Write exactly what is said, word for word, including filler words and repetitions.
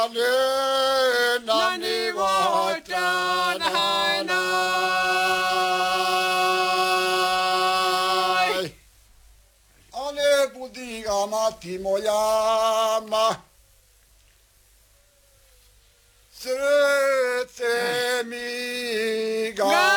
na nivotanai. Ale budi amati moyama. Srce mi ga